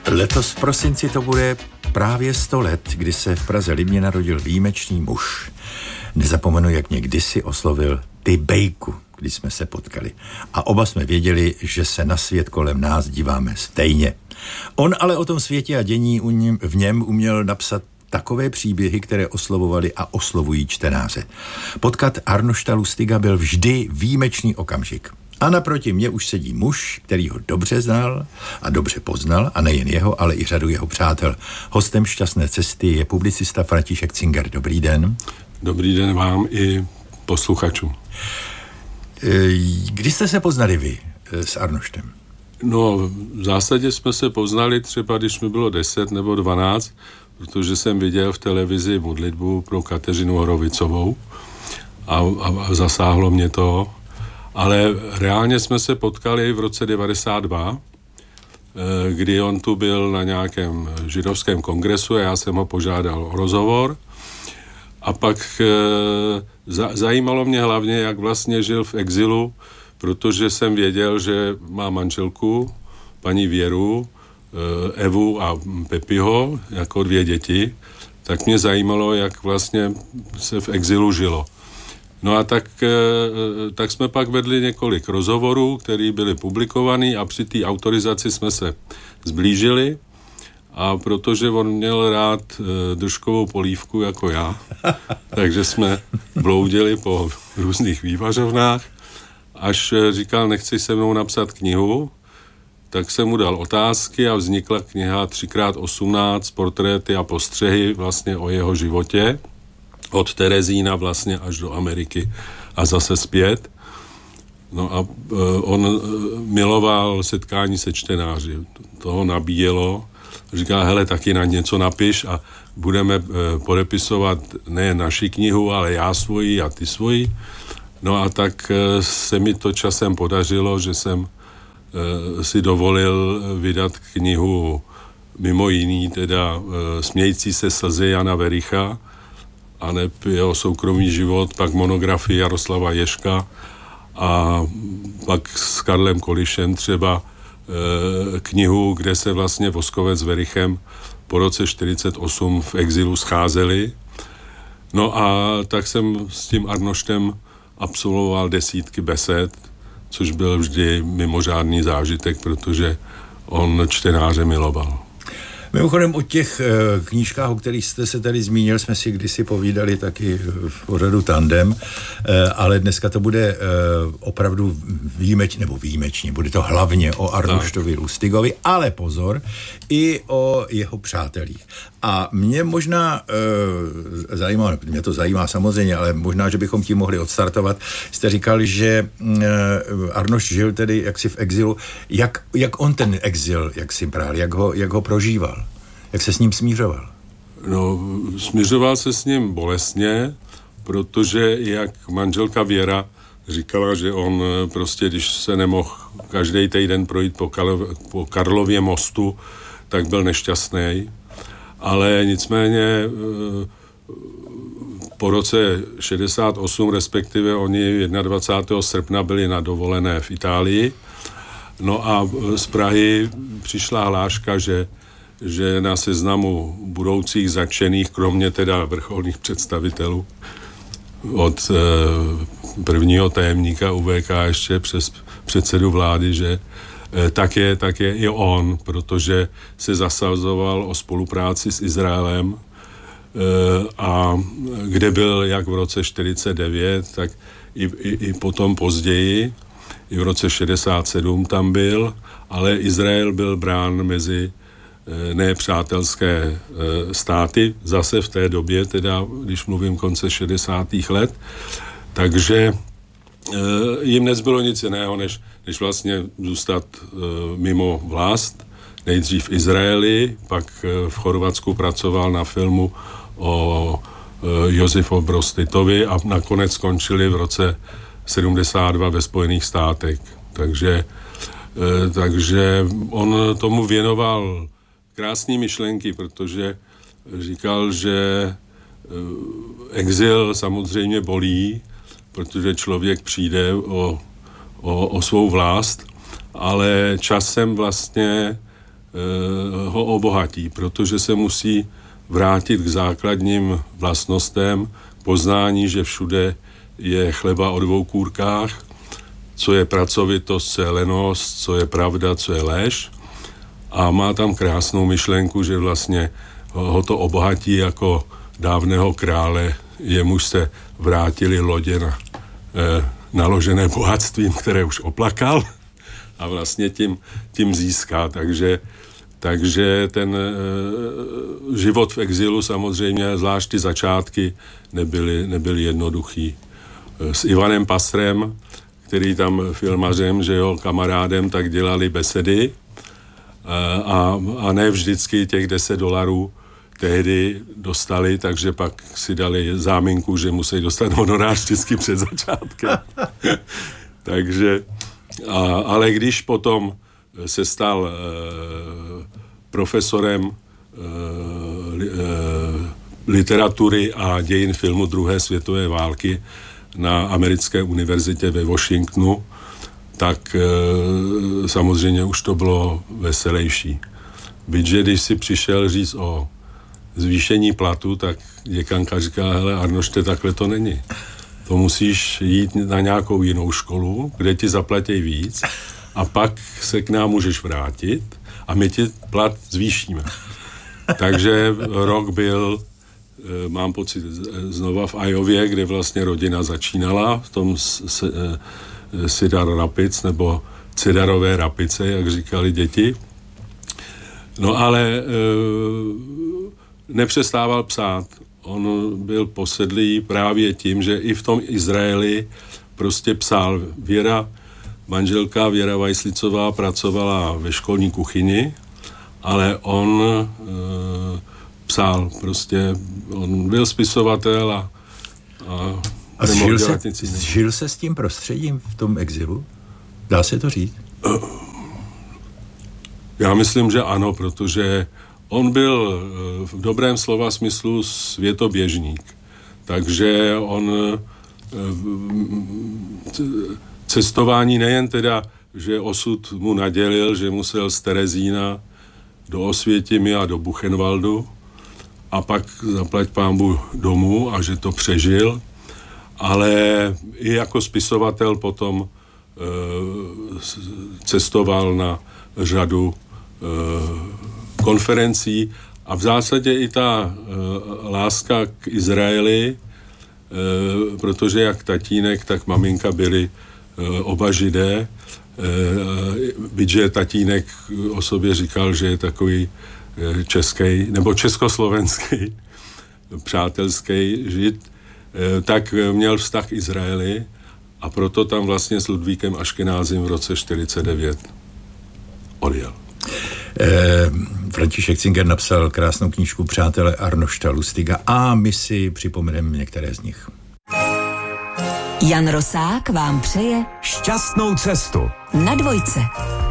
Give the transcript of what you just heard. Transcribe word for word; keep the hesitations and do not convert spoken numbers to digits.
Letos v prosinci to bude právě sto let, kdy se v Praze Libně narodil výjimečný muž. Nezapomenu, jak mě kdysi oslovil ty bejku, když jsme se potkali. A oba jsme věděli, že se na svět kolem nás díváme stejně. On ale o tom světě a dění v něm uměl napsat takové příběhy, které oslovovaly a oslovují čtenáře. Potkat Arnošta Lustiga byl vždy výjimečný okamžik. A naproti mě už sedí muž, který ho dobře znal a dobře poznal, a nejen jeho, ale i řadu jeho přátel. Hostem Šťastné cesty je publicista František Cinger. Dobrý den. Dobrý den vám i posluchačům. Kdy jste se poznali vy s Arnoštem? No, v zásadě jsme se poznali třeba, když mi bylo deset nebo dvanáct, protože jsem viděl v televizi modlitbu pro Kateřinu Horovicovou a, a, a zasáhlo mě to. Ale reálně jsme se potkali v roce devadesát dva, kdy on tu byl na nějakém židovském kongresu a já jsem ho požádal o rozhovor. A pak za, zajímalo mě hlavně, jak vlastně žil v exilu, protože jsem věděl, že má manželku, paní Věru, Evu a Pepiho, jako dvě děti. Tak mě zajímalo, jak vlastně se v exilu žilo. No a tak, tak jsme pak vedli několik rozhovorů, které byly publikovaný a při té autorizaci jsme se zblížili a protože on měl rád držkovou polívku jako já, takže jsme bloudili po různých vývařovnách, až říkal, nechci se mnou napsat knihu, tak jsem mu dal otázky a vznikla kniha tři krát osmnáct portréty a postřehy vlastně o jeho životě. Od Terezína vlastně až do Ameriky a zase zpět. No a on miloval setkání se čtenáři. Toho nabíjelo. Říká, hele, taky na něco napiš a budeme podepisovat ne naši knihu, ale já svoji a ty svoji. No a tak se mi to časem podařilo, že jsem si dovolil vydat knihu mimo jiný, teda Smějící se slzy Jana Vericha, a neb jeho soukromý život, pak monografii Jaroslava Ježka a pak s Karlem Kolišem třeba e, knihu, kde se vlastně Voskovec s Verichem po roce čtyřicet osm v exilu scházeli. No a tak jsem s tím Arnoštem absolvoval desítky besed, což byl vždy mimořádný zážitek, protože on čtenáře miloval. Mimochodem o těch e, knížkách, o kterých jste se tady zmínil, jsme si kdysi povídali taky v pořadu Tandem, e, ale dneska to bude e, opravdu výjimečně, nebo výjimečně, bude to hlavně o Arnoštovi Lustigovi, ale pozor, i o jeho přátelích. A mě možná e, zajímá, mě to zajímá samozřejmě, ale možná, že bychom tím mohli odstartovat. Jste říkal, že e, Arnošt žil tedy jaksi v exilu. Jak, jak on ten exil, jak si bral, jak ho, jak ho prožíval? Jak se s ním smířoval? No, smířoval se s ním bolestně, protože jak manželka Věra říkala, že on prostě, když se nemohl každý týden projít po, Karlo, po Karlově mostu, tak byl nešťastný. Ale nicméně po roce šedesát osm, respektive oni dvacátého prvního srpna byli na dovolené v Itálii. No a z Prahy přišla hláška, že že na seznamu budoucích zatčených, kromě teda vrcholných představitelů, od e, prvního tajemníka U V K ještě přes předsedu vlády, že e, tak je, tak je i on, protože se zasazoval o spolupráci s Izraelem e, a kde byl jak v roce čtyřicet devět, tak i, i, i potom později, i v roce šedesát sedm tam byl, ale Izrael byl brán mezi ne přátelské státy, zase v té době, teda když mluvím konce šedesátých let, takže jim nezbylo nic jiného, než, než vlastně zůstat mimo vlast. Nejdřív v Izraeli, pak v Chorvatsku pracoval na filmu o Josifu Broz Titovi a nakonec skončili v roce sedmdesát dva ve Spojených státech. Takže, takže on tomu věnoval krásné myšlenky, protože říkal, že exil samozřejmě bolí, protože člověk přijde o, o, o svou vlast, ale časem vlastně ho obohatí, protože se musí vrátit k základním vlastnostem poznání, že všude je chleba o dvou kůrkách, co je pracovitost, co je lenost, co je pravda, co je lež. A má tam krásnou myšlenku, že vlastně ho to obohatí jako dávného krále, jemuž se vrátili lodě na, eh, naložené bohatstvím, které už oplakal, a vlastně tím, tím získá. Takže, takže ten e, život v exilu samozřejmě, zvlášť ty začátky, nebyly, nebyly jednoduchý. S Ivanem Pastrem, který tam filmařem, že jo, kamarádem, tak dělali besedy a, a ne vždycky těch deset dolarů tehdy dostali, takže pak si dali záminku, že musí dostat honorář vždycky před začátkem. Takže A, ale když potom se stal e, profesorem e, li, e, literatury a dějin filmu druhé světové války na americké univerzitě ve Washingtonu, tak e, samozřejmě už to bylo veselější. Byť, když si přišel říct o zvýšení platu, tak děkanka říká, hele Arnošte, takhle to není. To musíš jít na nějakou jinou školu, kde ti zaplatí víc a pak se k nám můžeš vrátit a my ti plat zvýšíme. Takže rok byl, mám pocit, znova v Iově, kde vlastně rodina začínala, v tom Cedar Rapids, nebo Cedarové Rapice, jak říkali děti. No ale nepřestával psát. On byl posedlý právě tím, že i v tom Izraeli prostě psal. Věra, manželka Věra Vajslicová pracovala ve školní kuchyni, ale on e, psal prostě, on byl spisovatel a, a, a žil, se, žil se s tím prostředím v tom exilu? Dá se to říct? Já myslím, že ano, protože on byl v dobrém slova smyslu světoběžník. Takže on cestování nejen teda, že osud mu nadělil, že musel z Terezína do Osvětimi a do Buchenwaldu a pak zaplať pánbu domů a že to přežil, ale i jako spisovatel potom cestoval na řadu konferencí a v zásadě i ta uh, láska k Izraeli, uh, protože jak tatínek, tak maminka byli uh, oba Židé, uh, byť, že tatínek o sobě říkal, že je takový uh, český nebo československý přátelský Žid, uh, tak měl vztah k Izraeli a proto tam vlastně s Ludvíkem Aškenázim v roce čtyřicet devět odjel. Eh, František Cinger napsal krásnou knížku Přátelé Arnošta Lustiga a my si připomeneme některé z nich. Jan Rosák vám přeje šťastnou cestu na dvojce.